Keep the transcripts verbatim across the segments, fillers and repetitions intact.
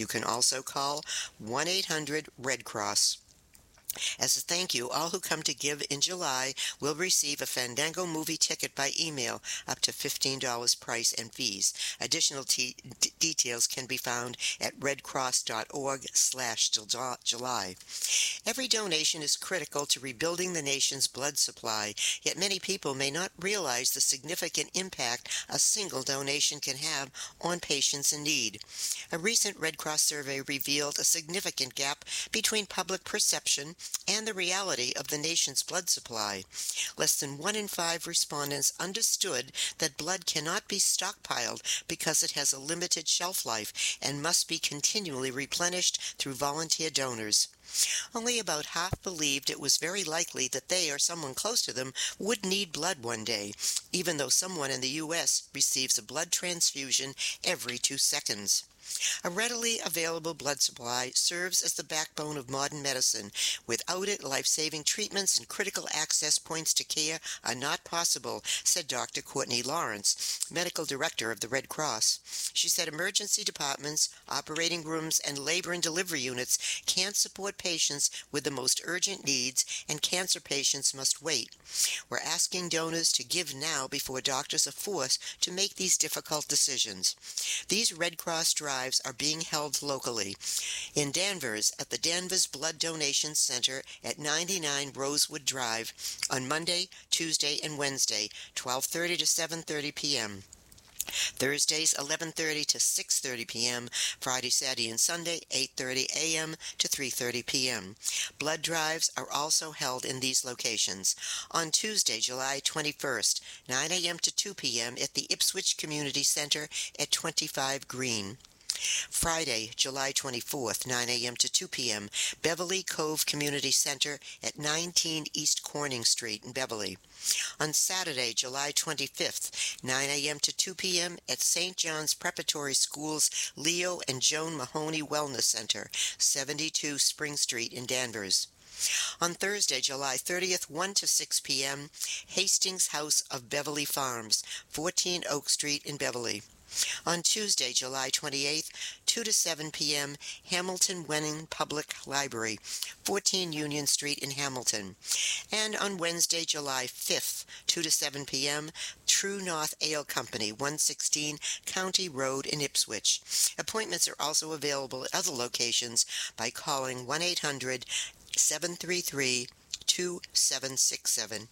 You can also call one eight hundred red cross. As a thank you, all who come to give in July will receive a Fandango movie ticket by email, up to fifteen dollars price and fees. Additional t- d- details can be found at redcross.org slash July. Every donation is critical to rebuilding the nation's blood supply, yet many people may not realize the significant impact a single donation can have on patients in need. A recent Red Cross survey revealed a significant gap between public perception and the reality of the nation's blood supply. Less than one in five respondents understood that blood cannot be stockpiled because it has a limited shelf life and must be continually replenished through volunteer donors. Only about half believed it was very likely that they or someone close to them would need blood one day, even though someone in the U S receives a blood transfusion every two seconds. A readily available blood supply serves as the backbone of modern medicine. Without it, life-saving treatments and critical access points to care are not possible, said Doctor Courtney Lawrence, medical director of the Red Cross. She said emergency departments, operating rooms, and labor and delivery units can't support patients with the most urgent needs, and cancer patients must wait. We're asking donors to give now before doctors are forced to make these difficult decisions. These Red Cross drives are being held locally. In Danvers, at the Danvers Blood Donation Center at ninety-nine Rosewood Drive, on Monday, Tuesday, and Wednesday, twelve thirty to seven thirty p.m. Thursdays, eleven thirty to six thirty p.m., Friday, Saturday, and Sunday, eight thirty a.m. to three thirty p.m. Blood drives are also held in these locations. On Tuesday, July twenty-first, nine a.m. to two p.m. at the Ipswich Community Center at twenty-five Green. Friday, July twenty-fourth, nine a.m. to two p.m., Beverly Cove Community Center at nineteen East Corning Street in Beverly. On Saturday, July twenty-fifth, nine a.m. to two p.m. at Saint John's Preparatory School's Leo and Joan Mahoney Wellness Center, seventy-two Spring Street in Danvers. On Thursday, July thirtieth, one to six p.m., Hastings House of Beverly Farms, fourteen Oak Street in Beverly. On Tuesday, July twenty-eighth, two to seven p.m., Hamilton Wenning Public Library, fourteen Union Street in Hamilton. And on Wednesday, July fifth, two to seven p.m., True North Ale Company, one sixteen County Road in Ipswich. Appointments are also available at other locations by calling one eight hundred seven three three two seven six seven.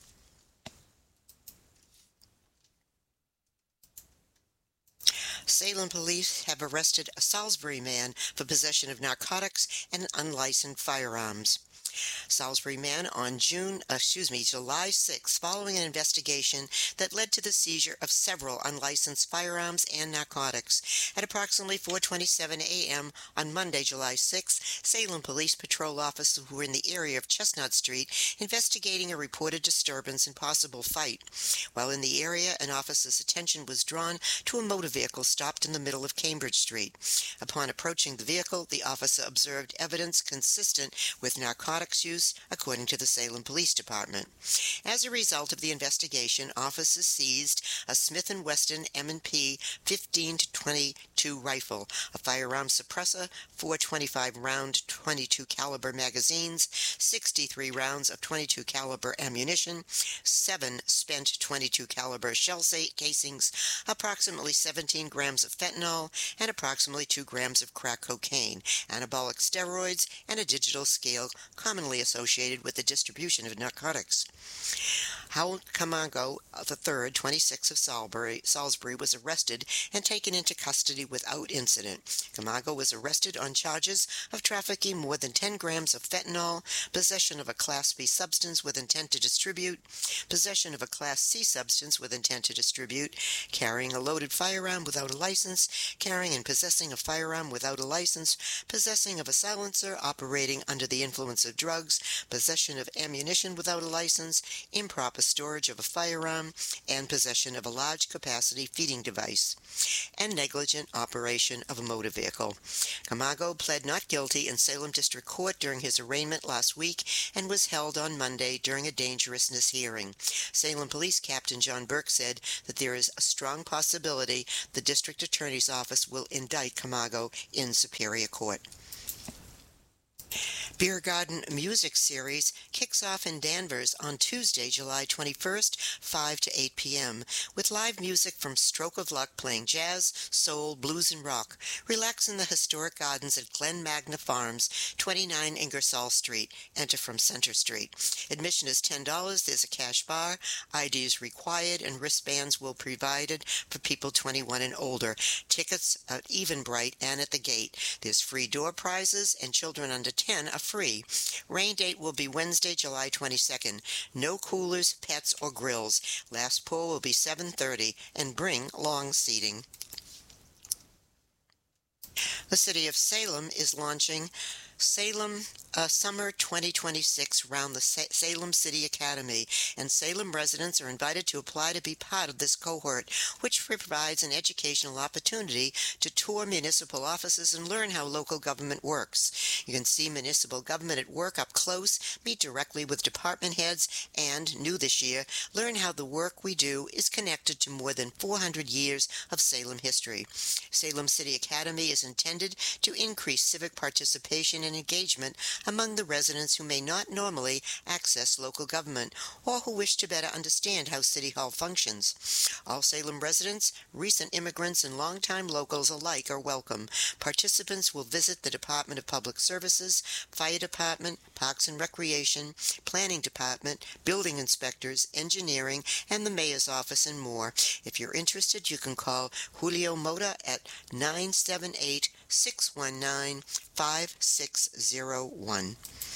Salem police have arrested a Salisbury man for possession of narcotics and unlicensed firearms. Salisbury man on June, uh, excuse me, July sixth, following an investigation that led to the seizure of several unlicensed firearms and narcotics. At approximately four twenty-seven a.m. on Monday, July sixth, Salem police patrol officers who were in the area of Chestnut Street investigating a reported disturbance and possible fight. While in the area, an officer's attention was drawn to a motor vehicle stopped in the middle of Cambridge Street. Upon approaching the vehicle, the officer observed evidence consistent with narcotics use, according to the Salem Police Department. As a result of the investigation, officers seized a Smith and Wesson M and P fifteen to twenty-two rifle, a firearm suppressor, four twenty-five round twenty-two caliber magazines, sixty-three rounds of twenty-two caliber ammunition, seven spent twenty-two caliber shell casings, approximately seventeen grams of fentanyl, and approximately two grams of crack cocaine, anabolic steroids, and a digital scale commonly associated with the distribution of narcotics. Howell Camargo the third, twenty-six, of Salisbury, Salisbury, was arrested and taken into custody without incident. Camargo was arrested on charges of trafficking more than ten grams of fentanyl, possession of a Class B substance with intent to distribute, possession of a Class C substance with intent to distribute, carrying a loaded firearm without a license, carrying and possessing a firearm without a license, possessing of a silencer, operating under the influence of drugs, possession of ammunition without a license, improper improper storage of a firearm and possession of a large-capacity feeding device, and negligent operation of a motor vehicle. Camargo pled not guilty in Salem District Court during his arraignment last week and was held on Monday during a dangerousness hearing. Salem Police Captain John Burke said that there is a strong possibility the District Attorney's Office will indict Camargo in Superior Court. Beer Garden Music Series kicks off in Danvers on Tuesday, July twenty-first, five to eight p.m., with live music from Stroke of Luck playing jazz, soul, blues, and rock. Relax in the historic gardens at Glen Magna Farms, twenty-nine Ingersoll Street. Enter from Center Street. Admission is ten dollars. There's a cash bar. I D is required, and wristbands will be provided for people twenty-one and older. Tickets at Eventbrite and at the gate. There's free door prizes, and children under ten are free. Rain date will be Wednesday, July twenty-second. No coolers, pets, or grills. Last pour will be seven thirty, and bring long seating. The City of Salem is launching Salem uh, Summer twenty twenty-six round the Sa- Salem City Academy, and Salem residents are invited to apply to be part of this cohort, which provides an educational opportunity to tour municipal offices and learn how local government works. You can see municipal government at work up close, meet directly with department heads, and, new this year, learn how the work we do is connected to more than four hundred years of Salem history. Salem City Academy is intended to increase civic participation and engagement among the residents who may not normally access local government or who wish to better understand how City Hall functions. All Salem residents, recent immigrants, and longtime locals alike are welcome. Participants will visit the Department of Public Services, Fire Department, Parks and Recreation, Planning Department, Building Inspectors, Engineering, and the Mayor's Office, and more. If you're interested, you can call Julio Mota at nine seven eight, six one nine, five six zero one.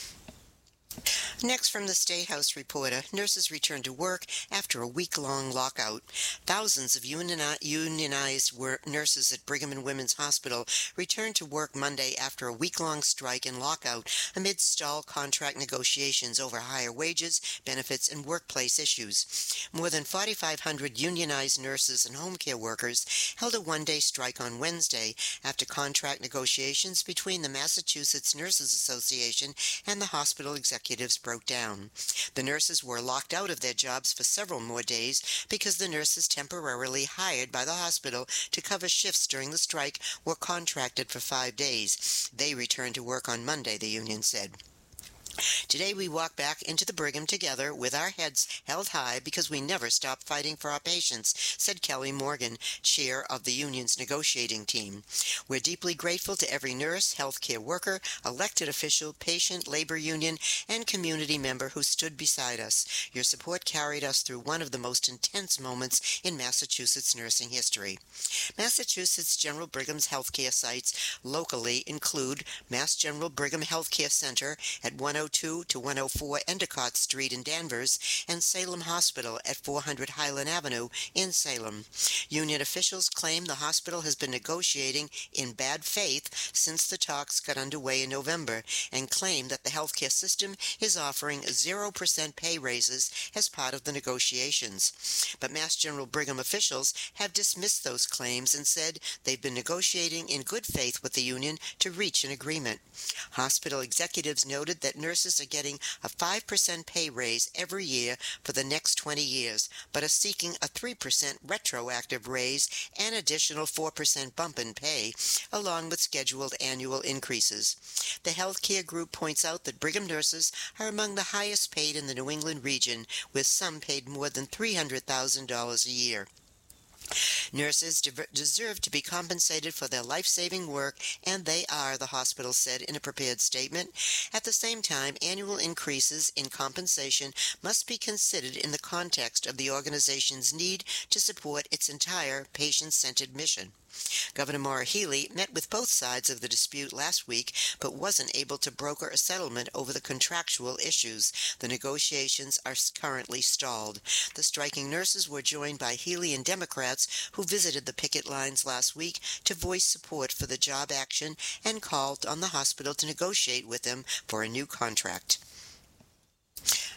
Next, from the State House reporter, nurses return to work after a week-long lockout. Thousands of unioni- unionized wor- nurses at Brigham and Women's Hospital returned to work Monday after a week-long strike and lockout amid stalled contract negotiations over higher wages, benefits, and workplace issues. More than forty-five hundred unionized nurses and home care workers held a one-day strike on Wednesday after contract negotiations between the Massachusetts Nurses Association and the hospital executives broke down. The nurses were locked out of their jobs for several more days because the nurses temporarily hired by the hospital to cover shifts during the strike were contracted for five days. They returned to work on Monday, the union said. Today we walk back into the Brigham together with our heads held high because we never stop fighting for our patients, said Kelly Morgan, chair of the union's negotiating team. We're deeply grateful to every nurse, healthcare worker, elected official, patient, labor union, and community member who stood beside us. Your support carried us through one of the most intense moments in Massachusetts nursing history. Massachusetts General Brigham's healthcare sites locally include Mass General Brigham Healthcare Center at one oh two to one oh four Endicott Street in Danvers and Salem Hospital at four hundred Highland Avenue in Salem. Union officials claim the hospital has been negotiating in bad faith since the talks got underway in November and claim that the healthcare system is offering zero percent pay raises as part of the negotiations. But Mass General Brigham officials have dismissed those claims and said they've been negotiating in good faith with the union to reach an agreement. Hospital executives noted that nurses are getting a five percent pay raise every year for the next twenty years, but are seeking a three percent retroactive raise and additional four percent bump in pay, along with scheduled annual increases. The healthcare group points out that Brigham nurses are among the highest paid in the New England region, with some paid more than three hundred thousand dollars a year. Nurses de- deserve to be compensated for their life-saving work, and they are, the hospital said in a prepared statement. At the same time, annual increases in compensation must be considered in the context of the organization's need to support its entire patient-centered mission. Governor Maura Healey met with both sides of the dispute last week, but wasn't able to broker a settlement over the contractual issues. The negotiations are currently stalled. The striking nurses were joined by Healey and Democrats who visited the picket lines last week to voice support for the job action and called on the hospital to negotiate with them for a new contract.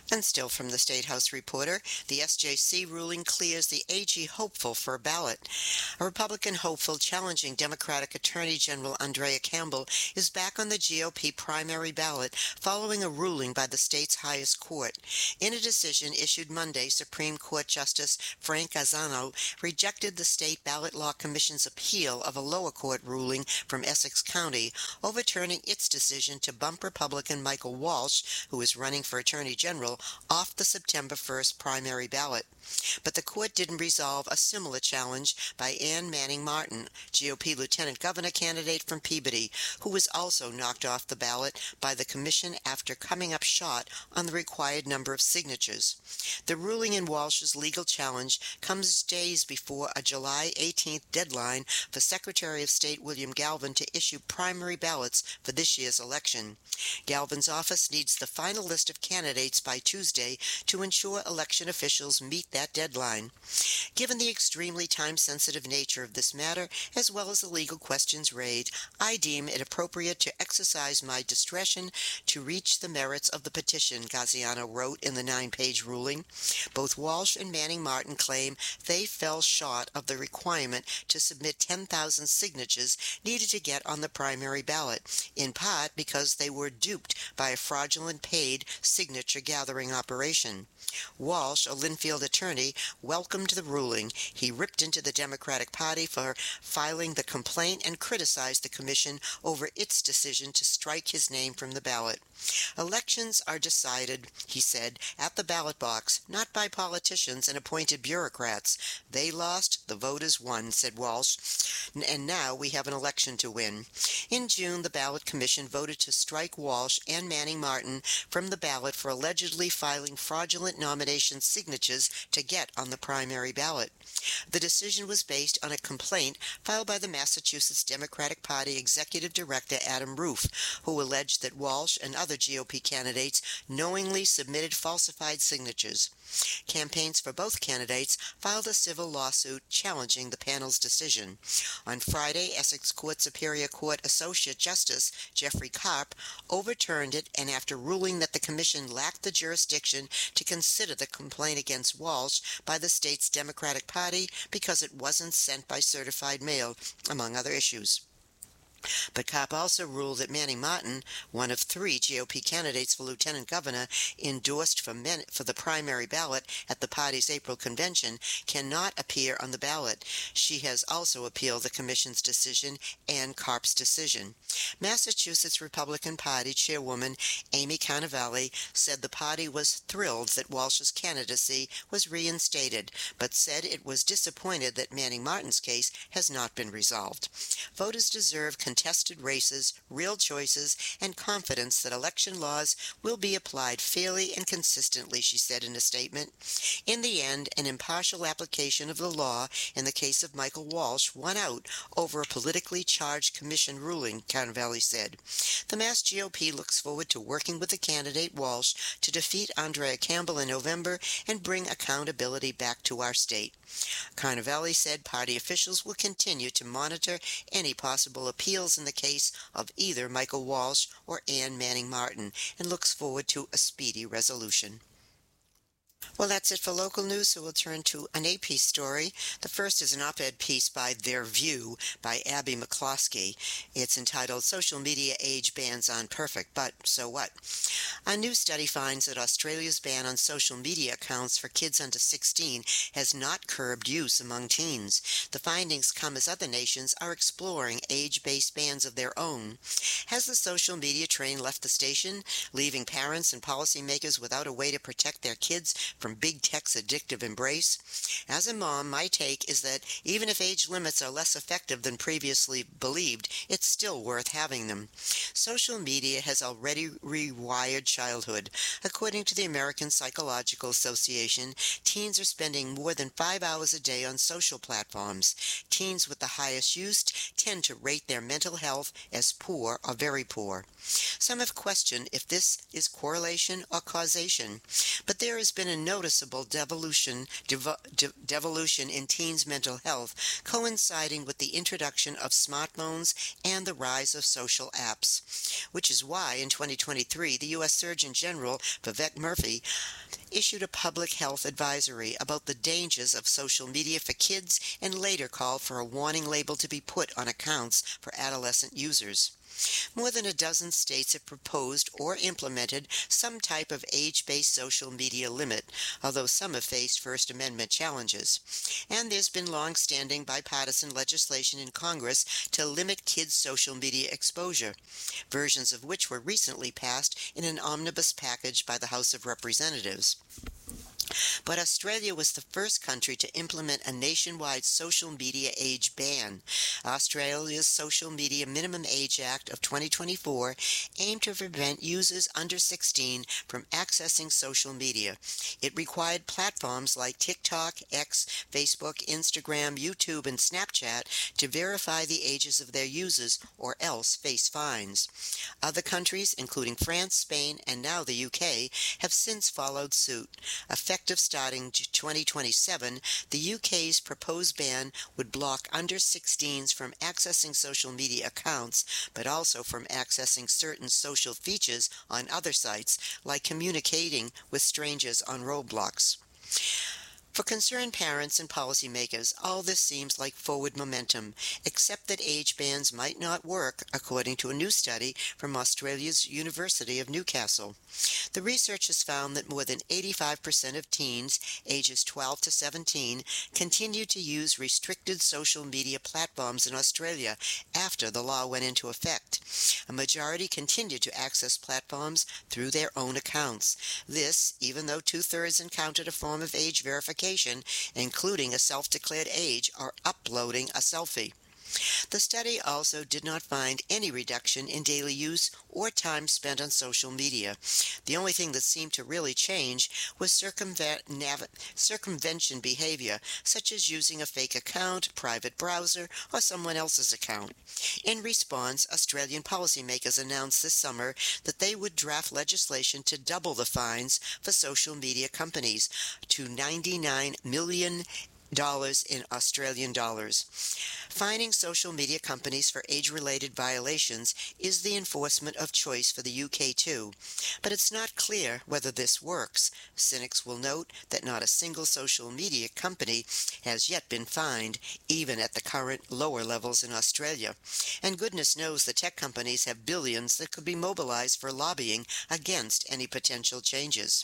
And still from the State House Reporter, the S J C ruling clears the A G hopeful for a ballot. A Republican hopeful challenging Democratic Attorney General Andrea Campbell is back on the G O P primary ballot following a ruling by the state's highest court. In a decision issued Monday, Supreme Court Justice Frank Gazzano rejected the State Ballot Law Commission's appeal of a lower court ruling from Essex County, overturning its decision to bump Republican Michael Walsh, who is running for Attorney General, off the September first primary ballot. But the court didn't resolve a similar challenge by Ann Manning Martin, G O P Lieutenant Governor candidate from Peabody, who was also knocked off the ballot by the commission after coming up short on the required number of signatures. The ruling in Walsh's legal challenge comes days before a July eighteenth deadline for Secretary of State William Galvin to issue primary ballots for this year's election. Galvin's office needs the final list of candidates by Tuesday to ensure election officials meet that deadline. Given the extremely time-sensitive nature of this matter, as well as the legal questions raised, I deem it appropriate to exercise my discretion to reach the merits of the petition, Gaziano wrote in the nine-page ruling. Both Walsh and Manning Martin claim they fell short of the requirement to submit ten thousand signatures needed to get on the primary ballot, in part because they were duped by a fraudulent paid signature gathering operation. Walsh, a Linfield attorney, welcomed the ruling. He ripped into the Democratic Party for filing the complaint and criticized the commission over its decision to strike his name from the ballot. Elections are decided, he said, at the ballot box, not by politicians and appointed bureaucrats. They lost, the voters won, said Walsh, and now we have an election to win. In June, the Ballot Commission voted to strike Walsh and Manning Martin from the ballot for allegedly filing fraudulent nomination signatures to get on the primary ballot. The decision was based on a complaint filed by the Massachusetts Democratic Party Executive Director Adam Roof, who alleged that Walsh and other G O P candidates knowingly submitted falsified signatures. Campaigns for both candidates filed a civil lawsuit challenging the panel's decision. On Friday, Essex Court Superior Court Associate Justice Jeffrey Karp overturned it, and after ruling that the commission lacked the jurisdiction to consider the complaint against Walsh by the state's Democratic Party because it wasn't sent by certified mail, among other issues. But Kopp also ruled that Manning Martin, one of three G O P candidates for lieutenant governor endorsed for, men- for the primary ballot at the party's April convention, cannot appear on the ballot. She has also appealed the commission's decision and Karp's decision. Massachusetts Republican Party chairwoman Amy Carnevale said the party was thrilled that Walsh's candidacy was reinstated, but said it was disappointed that Manning Martin's case has not been resolved. Voters deserve contested races, real choices, and confidence that election laws will be applied fairly and consistently, she said in a statement. In the end, an impartial application of the law in the case of Michael Walsh won out over a politically charged commission ruling, Carnevale said. The Mass G O P looks forward to working with the candidate Walsh to defeat Andrea Campbell in November and bring accountability back to our state. Carnevale said party officials will continue to monitor any possible appeals in the case of either Michael Walsh or Ann Manning Martin and looks forward to a speedy resolution. Well, that's it for local news, so we'll turn to an A P story. The first is an op-ed piece by Their View by Abby McCloskey. It's entitled Social Media Age Bans on Perfect, but so what? A new study finds that Australia's ban on social media accounts for kids under sixteen has not curbed use among teens. The findings come as other nations are exploring age-based bans of their own. Has the social media train left the station, leaving parents and policymakers without a way to protect their kids from big tech's addictive embrace? As a mom, my take is that even if age limits are less effective than previously believed, it's still worth having them. Social media has already rewired childhood. According to the American Psychological Association, teens are spending more than five hours a day on social platforms. Teens with the highest use tend to rate their mental health as poor or very poor. Some have questioned if this is correlation or causation, but there has been a noticeable devolution, devo, de, devolution in teens' mental health, coinciding with the introduction of smartphones and the rise of social apps. which is why in twenty twenty-three the U S Surgeon General Vivek Murthy issued a public health advisory about the dangers of social media for kids and later called for a warning label to be put on accounts for adolescent users. More than a dozen states have proposed or implemented some type of age-based social media limit, although some have faced First Amendment challenges. And there's been long-standing bipartisan legislation in Congress to limit kids' social media exposure, versions of which were recently passed in an omnibus package by the House of Representatives. But Australia was the first country to implement a nationwide social media age ban. Australia's Social Media Minimum Age Act of twenty twenty-four aimed to prevent users under sixteen from accessing social media. It required platforms like TikTok, X, Facebook, Instagram, YouTube, and Snapchat to verify the ages of their users or else face fines. Other countries, including France, Spain, and now the U K, have since followed suit. Effective starting twenty twenty-seven, the U K's proposed ban would block under sixteens from accessing social media accounts, but also from accessing certain social features on other sites, like communicating with strangers on Roblox. For concerned parents and policymakers, all this seems like forward momentum, except that age bans might not work, according to a new study from Australia's University of Newcastle. The research has found that more than eighty-five percent of teens, ages twelve to seventeen, continue to use restricted social media platforms in Australia after the law went into effect. A majority continue to access platforms through their own accounts. This, even though two-thirds encountered a form of age verification, including a self-declared age or uploading a selfie. The study also did not find any reduction in daily use or time spent on social media. The only thing that seemed to really change was circumvent- nav- circumvention behavior, such as using a fake account, private browser, or someone else's account. In response, Australian policymakers announced this summer that they would draft legislation to double the fines for social media companies to ninety-nine million dollars in Australian dollars. Fining social media companies for age-related violations is the enforcement of choice for the U K too, but it's not clear whether this works. Cynics will note that not a single social media company has yet been fined, even at the current lower levels in Australia. And goodness knows the tech companies have billions that could be mobilized for lobbying against any potential changes.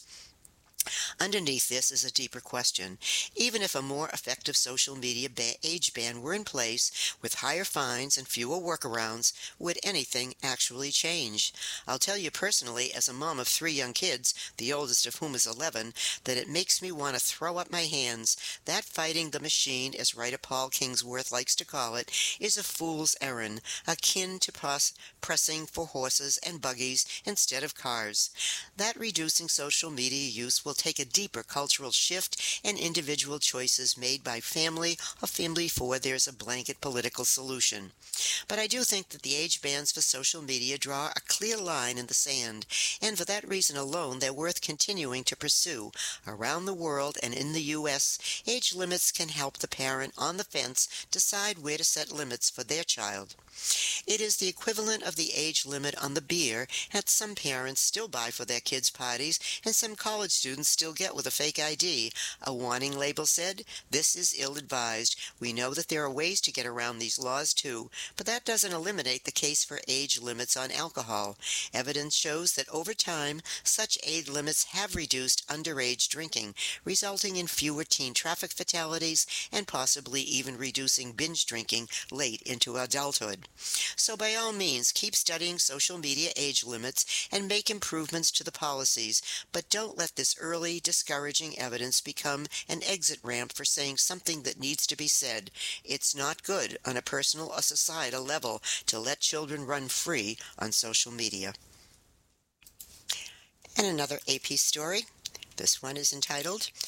Underneath this is a deeper question. Even if a more effective social media ba- age ban were in place, with higher fines and fewer workarounds, would anything actually change? I'll tell you personally, as a mom of three young kids, the oldest of whom is eleven, that it makes me want to throw up my hands. That fighting the machine, as writer Paul Kingsworth likes to call it, is a fool's errand, akin to pros- pressing for horses and buggies instead of cars. That reducing social media use will take a deeper cultural shift and individual choices made by family or family before there's a blanket political solution. But I do think that the age bans for social media draw a clear line in the sand, and for that reason alone they're worth continuing to pursue. Around the world and in the U S, age limits can help the parent on the fence decide where to set limits for their child. It is the equivalent of the age limit on the beer that some parents still buy for their kids' parties and some college students still get with a fake I D. A warning label said, "This is ill-advised. We know that there are ways to get around these laws too, but that doesn't eliminate the case for age limits on alcohol. Evidence shows that over time, such age limits have reduced underage drinking, resulting in fewer teen traffic fatalities and possibly even reducing binge drinking late into adulthood. So by all means, keep studying social media age limits and make improvements to the policies, but don't let this early, discouraging evidence become an exit ramp for saying something that needs to be said. It's not good on a personal or societal level to let children run free on social media." And another A P story. This one is entitled,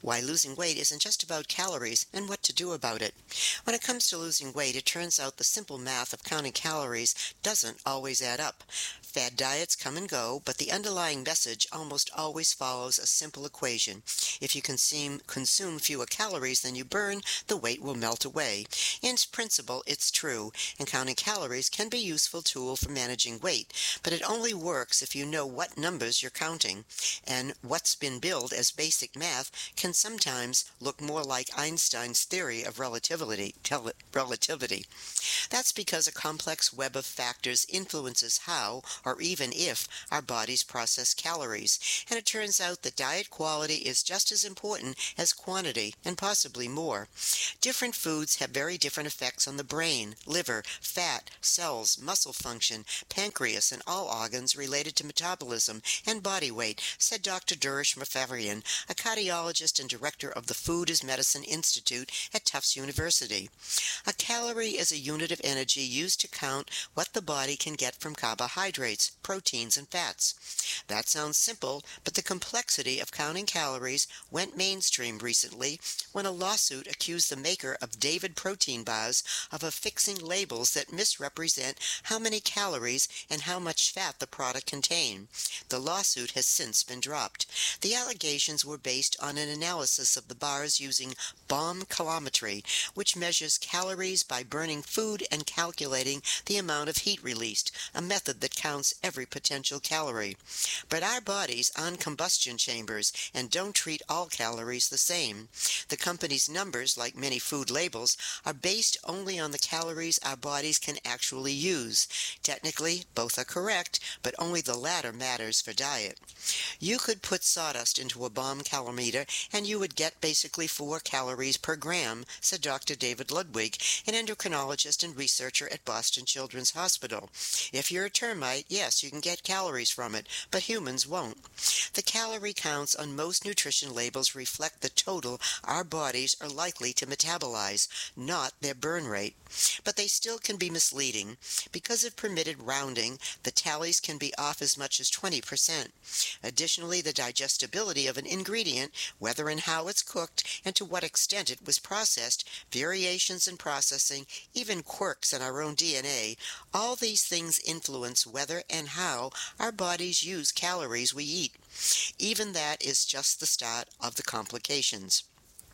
why losing weight isn't just about calories and what to do about it. When it comes to losing weight, it turns out the simple math of counting calories doesn't always add up. Fad diets come and go, but the underlying message almost always follows a simple equation. If you consume, consume fewer calories than you burn, the weight will melt away. In principle, it's true, and counting calories can be a useful tool for managing weight, but it only works if you know what numbers you're counting, and what's been billed as basic math can sometimes look more like Einstein's theory of relativity. relativity. That's because a complex web of factors influences how, or even if, our bodies process calories, and it turns out that diet quality is just as important as quantity, and possibly more. Different foods have very different effects on the brain, liver, fat, cells, muscle function, pancreas, and all organs related to metabolism and body weight, said Doctor Durish Mafarian, a cardiologist and director of the Food as Medicine Institute at Tufts University. A calorie is a unit of energy used to count what the body can get from carbohydrates, proteins, and fats. That sounds simple, but the complexity of counting calories went mainstream recently when a lawsuit accused the maker of David protein bars of affixing labels that misrepresent how many calories and how much fat the product contained. The lawsuit has since been dropped. The allegations were based on an analysis of the bars using bomb calorimetry, which measures calories by burning food and calculating the amount of heat released, a method that counts every potential calorie. But our bodies aren't combustion chambers and don't treat all calories the same. The company's numbers, like many food labels, are based only on the calories our bodies can actually use. Technically, both are correct, but only the latter matters for diet. You could put sawdust into a bomb calorimeter and you would get basically four calories per gram, said Doctor David Ludwig, an endocrinologist and researcher at Boston Children's Hospital. If you're a termite, yes, you can get calories from it, but humans won't. The calorie counts on most nutrition labels reflect the total our bodies are likely to metabolize, not their burn rate. But they still can be misleading. Because of permitted rounding, the tallies can be off as much as twenty percent. Additionally, the digestibility of an ingredient, whether and how it's cooked, and to what extent it was processed, variations in processing, even quirks in our own D N A, all these things influence whether and how our bodies use calories we eat. Even that is just the start of the complications.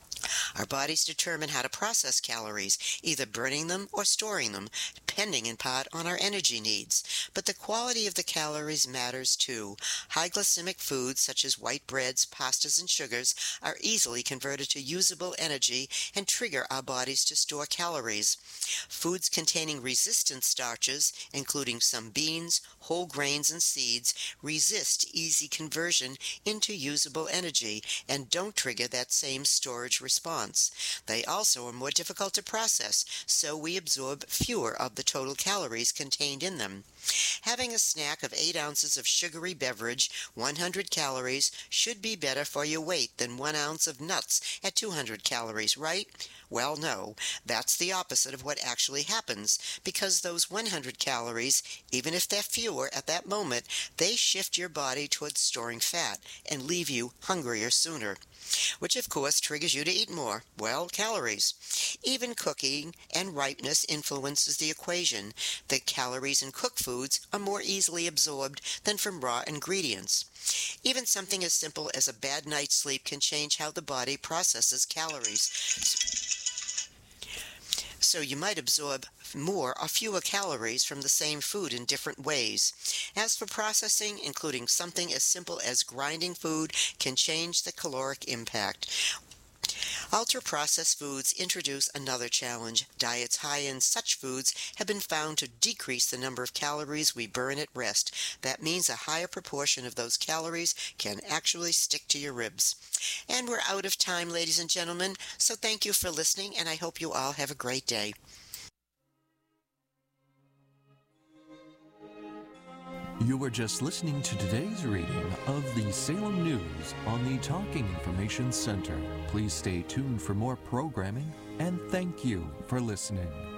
Our bodies determine how to process calories, either burning them or storing them, depending in part on our energy needs. But the quality of the calories matters too. High glycemic foods such as white breads, pastas, and sugars are easily converted to usable energy and trigger our bodies to store calories. Foods containing resistant starches, including some beans, whole grains, and seeds, resist easy conversion into usable energy and don't trigger that same storage response. They also are more difficult to process, so we absorb fewer of the total calories contained in them. Having a snack of eight ounces of sugary beverage, one hundred calories, should be better for your weight than one ounce of nuts at two hundred calories, right? Well, no, that's the opposite of what actually happens, because those one hundred calories, even if they're fewer at that moment, they shift your body towards storing fat and leave you hungrier sooner, which of course triggers you to eat more, well, calories. Even cooking and ripeness influences the equation. The calories in cooked foods are more easily absorbed than from raw ingredients. Even something as simple as a bad night's sleep can change how the body processes calories. So you might absorb more or fewer calories from the same food in different ways. As for processing, including something as simple as grinding food can change the caloric impact. Ultra-processed foods introduce another challenge. Diets high in such foods have been found to decrease the number of calories we burn at rest. That means a higher proportion of those calories can actually stick to your ribs. And we're out of time, ladies and gentlemen, so thank you for listening, and I hope you all have a great day. You were just listening to today's reading of the Salem News on the Talking Information Center. Please stay tuned for more programming, and thank you for listening.